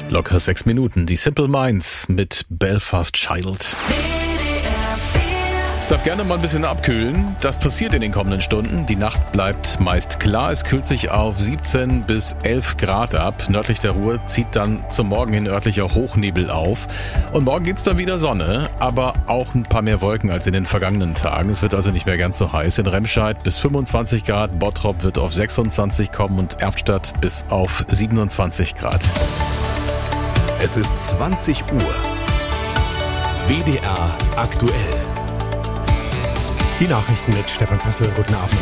Locker 6 Minuten. Die Simple Minds mit Belfast Child. Es darf gerne mal ein bisschen abkühlen. Das passiert in den kommenden Stunden. Die Nacht bleibt meist klar. Es kühlt sich auf 17 bis 11 Grad ab. Nördlich der Ruhr zieht dann zum Morgen hin örtlicher Hochnebel auf. Und morgen gibt's dann wieder Sonne, aber auch ein paar mehr Wolken als in den vergangenen Tagen. Es wird also nicht mehr ganz so heiß. In Remscheid bis 25 Grad, Bottrop wird auf 26 kommen und Erftstadt bis auf 27 Grad. Es ist 20 Uhr. WDR aktuell. Die Nachrichten mit Stefan Kassel. Guten Abend.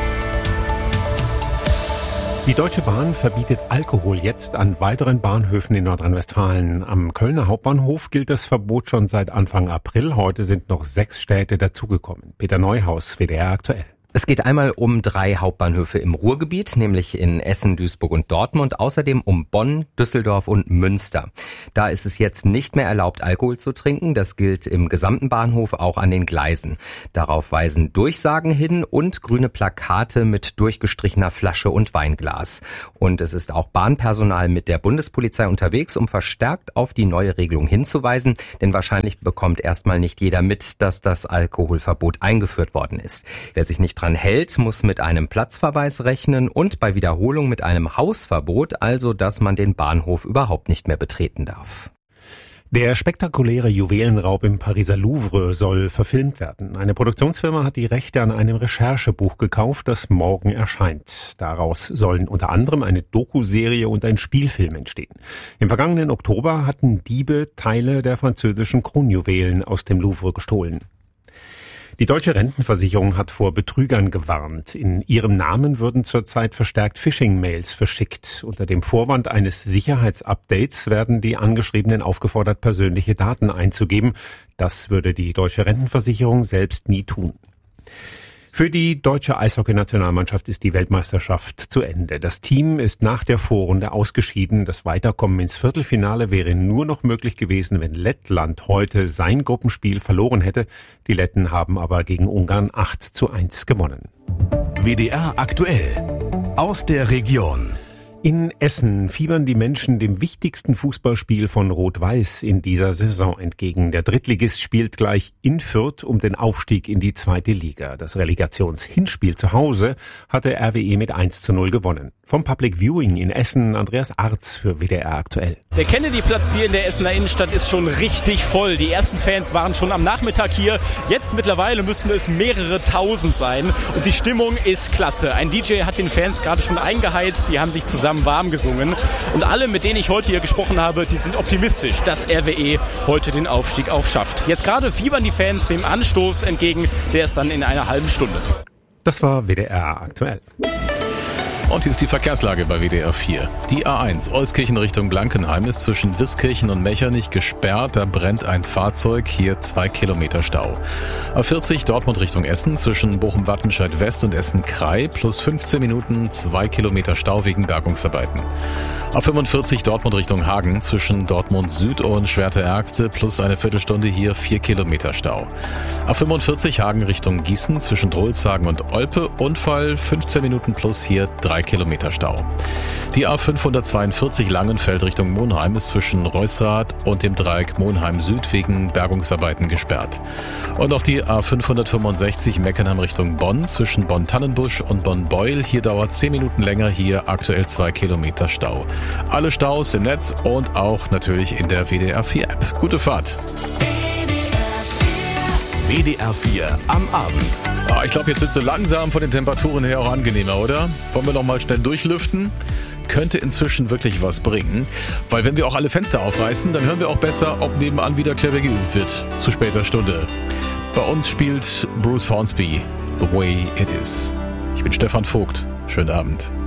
Die Deutsche Bahn verbietet Alkohol jetzt an weiteren Bahnhöfen in Nordrhein-Westfalen. Am Kölner Hauptbahnhof gilt das Verbot schon seit Anfang April. Heute sind noch 6 Städte dazugekommen. Peter Neuhaus, WDR aktuell. Es geht einmal um 3 Hauptbahnhöfe im Ruhrgebiet, nämlich in Essen, Duisburg und Dortmund, außerdem um Bonn, Düsseldorf und Münster. Da ist es jetzt nicht mehr erlaubt, Alkohol zu trinken. Das gilt im gesamten Bahnhof, auch an den Gleisen. Darauf weisen Durchsagen hin und grüne Plakate mit durchgestrichener Flasche und Weinglas. Und es ist auch Bahnpersonal mit der Bundespolizei unterwegs, um verstärkt auf die neue Regelung hinzuweisen. Denn wahrscheinlich bekommt erstmal nicht jeder mit, dass das Alkoholverbot eingeführt worden ist. Wer sich nicht dran hält, muss mit einem Platzverweis rechnen und bei Wiederholung mit einem Hausverbot, also dass man den Bahnhof überhaupt nicht mehr betreten darf. Der spektakuläre Juwelenraub im Pariser Louvre soll verfilmt werden. Eine Produktionsfirma hat die Rechte an einem Recherchebuch gekauft, das morgen erscheint. Daraus sollen unter anderem eine Dokuserie und ein Spielfilm entstehen. Im vergangenen Oktober hatten Diebe Teile der französischen Kronjuwelen aus dem Louvre gestohlen. Die Deutsche Rentenversicherung hat vor Betrügern gewarnt. In ihrem Namen würden zurzeit verstärkt Phishing-Mails verschickt. Unter dem Vorwand eines Sicherheitsupdates werden die Angeschriebenen aufgefordert, persönliche Daten einzugeben. Das würde die Deutsche Rentenversicherung selbst nie tun. Für die deutsche Eishockey-Nationalmannschaft ist die Weltmeisterschaft zu Ende. Das Team ist nach der Vorrunde ausgeschieden. Das Weiterkommen ins Viertelfinale wäre nur noch möglich gewesen, wenn Lettland heute sein Gruppenspiel verloren hätte. Die Letten haben aber gegen Ungarn 8:1 gewonnen. WDR aktuell. Aus der Region. In Essen fiebern die Menschen dem wichtigsten Fußballspiel von Rot-Weiß in dieser Saison entgegen. Der Drittligist spielt gleich in Fürth um den Aufstieg in die 2. Liga. Das Relegationshinspiel zu Hause hatte RWE mit 1:0 gewonnen. Vom Public Viewing in Essen, Andreas Arz für WDR aktuell. Der Kennedy-Platz hier in der Essener Innenstadt ist schon richtig voll. Die ersten Fans waren schon am Nachmittag hier. Jetzt mittlerweile müssten es mehrere tausend sein. Und die Stimmung ist klasse. Ein DJ hat den Fans gerade schon eingeheizt. Die haben sich zusammen warm gesungen. Und alle, mit denen ich heute hier gesprochen habe, die sind optimistisch, dass RWE heute den Aufstieg auch schafft. Jetzt gerade fiebern die Fans dem Anstoß entgegen. Der ist dann in einer halben Stunde. Das war WDR aktuell. Und hier ist die Verkehrslage bei WDR 4. Die A1 Euskirchen Richtung Blankenheim ist zwischen Wiskirchen und Mechernich gesperrt. Da brennt ein Fahrzeug, hier 2 Kilometer Stau. A40 Dortmund Richtung Essen zwischen Bochum-Wattenscheid West und Essen-Kraai plus 15 Minuten 2 Kilometer Stau wegen Bergungsarbeiten. A45 Dortmund Richtung Hagen zwischen Dortmund Süd und Schwerte-Ärgste plus eine Viertelstunde hier 4 Kilometer Stau. A45 Hagen Richtung Gießen zwischen Drolshagen und Olpe Unfall 15 Minuten plus hier 3 Kilometer Stau. Die A542 Langenfeld Richtung Monheim ist zwischen Reusrath und dem Dreieck Monheim Süd wegen Bergungsarbeiten gesperrt. Und auch die A565 Meckenheim Richtung Bonn zwischen Bonn-Tannenbusch und Bonn-Beul. Hier dauert 10 Minuten länger, hier aktuell 2 Kilometer Stau. Alle Staus im Netz und auch natürlich in der WDR 4 App. Gute Fahrt. WDR 4 am Abend. Ich glaube, jetzt wird so langsam von den Temperaturen her auch angenehmer, oder? Wollen wir noch mal schnell durchlüften? Könnte inzwischen wirklich was bringen. Weil wenn wir auch alle Fenster aufreißen, dann hören wir auch besser, ob nebenan wieder Klavier geübt wird. Zu später Stunde. Bei uns spielt Bruce Hornsby The Way It Is. Ich bin Stefan Vogt. Schönen Abend.